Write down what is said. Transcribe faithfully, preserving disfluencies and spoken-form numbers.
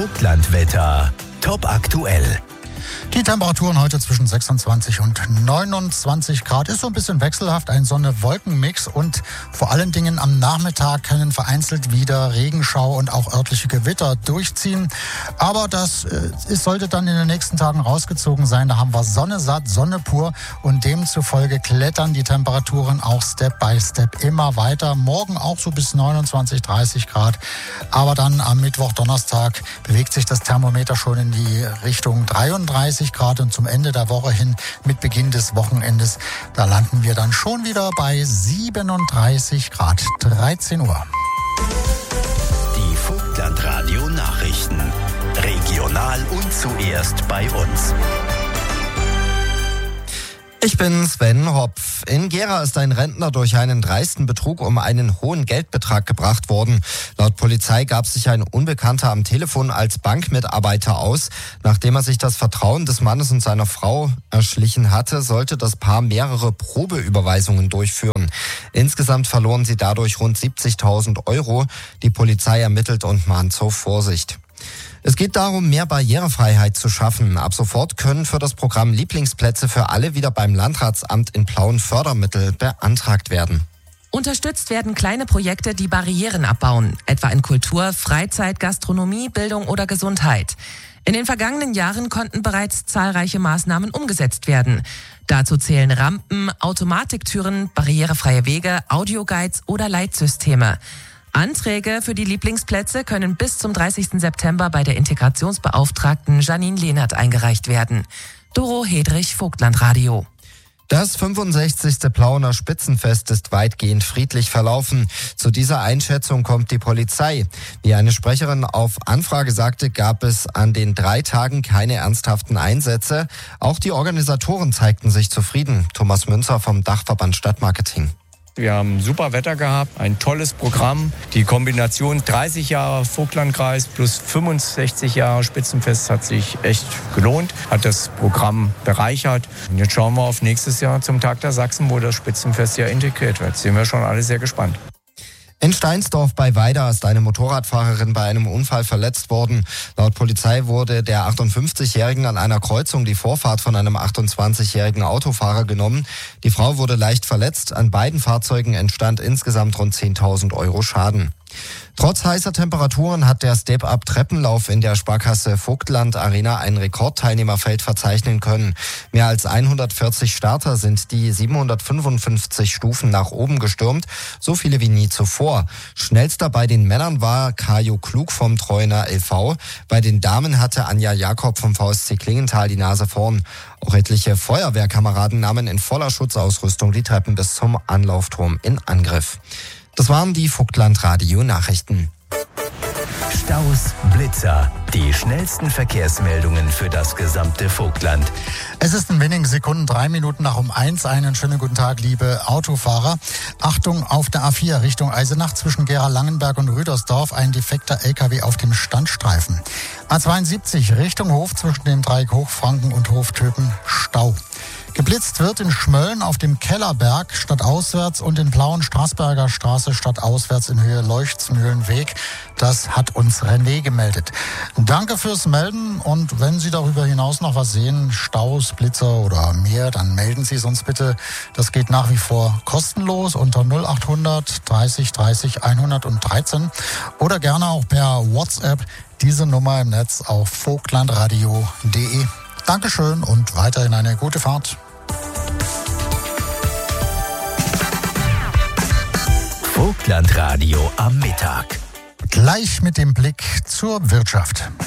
Vogtlandwetter. Top aktuell. Die Temperaturen heute zwischen sechsundzwanzig und neunundzwanzig Grad. Ist so ein bisschen wechselhaft, ein Sonne-Wolken-Mix. Und vor allen Dingen am Nachmittag können vereinzelt wieder Regenschau und auch örtliche Gewitter durchziehen. Aber das äh, es sollte dann in den nächsten Tagen rausgezogen sein. Da haben wir Sonne satt, Sonne pur. Und demzufolge klettern die Temperaturen auch Step by Step immer weiter. Morgen auch so bis neunundzwanzig, dreißig Grad. Aber dann am Mittwoch, Donnerstag bewegt sich das Thermometer schon in die Richtung dreiunddreißig Grad und zum Ende der Woche hin mit Beginn des Wochenendes, da landen wir dann schon wieder bei siebenunddreißig Grad, dreizehn Uhr. Die Vogtlandradio Nachrichten. Regional und zuerst bei uns. Ich bin Sven Hopf. In Gera ist ein Rentner durch einen dreisten Betrug um einen hohen Geldbetrag gebracht worden. Laut Polizei gab sich ein Unbekannter am Telefon als Bankmitarbeiter aus. Nachdem er sich das Vertrauen des Mannes und seiner Frau erschlichen hatte, sollte das Paar mehrere Probeüberweisungen durchführen. Insgesamt verloren sie dadurch rund siebzigtausend Euro. Die Polizei ermittelt und mahnt zur Vorsicht. Es geht darum, mehr Barrierefreiheit zu schaffen. Ab sofort können für das Programm Lieblingsplätze für alle wieder beim Landratsamt in Plauen Fördermittel beantragt werden. Unterstützt werden kleine Projekte, die Barrieren abbauen, etwa in Kultur, Freizeit, Gastronomie, Bildung oder Gesundheit. In den vergangenen Jahren konnten bereits zahlreiche Maßnahmen umgesetzt werden. Dazu zählen Rampen, Automatiktüren, barrierefreie Wege, Audioguides oder Leitsysteme. Anträge für die Lieblingsplätze können bis zum dreißigsten September bei der Integrationsbeauftragten Janine Lehnert eingereicht werden. Doro Hedrich, Vogtlandradio. Das fünfundsechzigste Plauener Spitzenfest ist weitgehend friedlich verlaufen. Zu dieser Einschätzung kommt die Polizei. Wie eine Sprecherin auf Anfrage sagte, gab es an den drei Tagen keine ernsthaften Einsätze. Auch die Organisatoren zeigten sich zufrieden. Thomas Münzer vom Dachverband Stadtmarketing. Wir haben super Wetter gehabt, ein tolles Programm. Die Kombination dreißig Jahre Vogtlandkreis plus fünfundsechzig Jahre Spitzenfest hat sich echt gelohnt, hat das Programm bereichert. Und jetzt schauen wir auf nächstes Jahr zum Tag der Sachsen, wo das Spitzenfest ja integriert wird. Sind wir schon alle sehr gespannt. In Steinsdorf bei Weida ist eine Motorradfahrerin bei einem Unfall verletzt worden. Laut Polizei wurde der achtundfünfzigjährigen an einer Kreuzung die Vorfahrt von einem achtundzwanzigjährigen Autofahrer genommen. Die Frau wurde leicht verletzt. An beiden Fahrzeugen entstand insgesamt rund zehntausend Euro Schaden. Trotz heißer Temperaturen hat der Step-Up-Treppenlauf in der Sparkasse Vogtland Arena ein Rekordteilnehmerfeld verzeichnen können. Mehr als hundertvierzig Starter sind die siebenhundertfünfundfünfzig Stufen nach oben gestürmt, so viele wie nie zuvor. Schnellster bei den Männern war Kajo Klug vom Treuner L V. Bei den Damen hatte Anja Jakob vom V S C Klingenthal die Nase vorn. Auch etliche Feuerwehrkameraden nahmen in voller Schutzausrüstung die Treppen bis zum Anlaufturm in Angriff. Das waren die Vogtlandradio-Nachrichten. Staus, Blitzer, die schnellsten Verkehrsmeldungen für das gesamte Vogtland. Es ist in wenigen Sekunden drei Minuten nach um eins. Einen schönen guten Tag, liebe Autofahrer. Achtung, auf der A vier Richtung Eisenach zwischen Gera-Langenberg und Rüdersdorf ein defekter L K W auf dem Standstreifen. A zweiundsiebzig Richtung Hof zwischen dem Dreieck Hochfranken und Hoftöpen Stau. Geblitzt wird in Schmölln auf dem Kellerberg stadtauswärts und in Plauen Straßberger Straße stadtauswärts in Höhe Leuchtsmühlenweg. Das hat uns René gemeldet. Danke fürs Melden und wenn Sie darüber hinaus noch was sehen, Staus, Blitzer oder mehr, dann melden Sie es uns bitte. Das geht nach wie vor kostenlos unter null achthundert dreißig dreißig hundertdreizehn oder gerne auch per WhatsApp. Diese Nummer im Netz auf vogtlandradio punkt de. Dankeschön und weiterhin eine gute Fahrt. Vogtlandradio am Mittag. Gleich mit dem Blick zur Wirtschaft.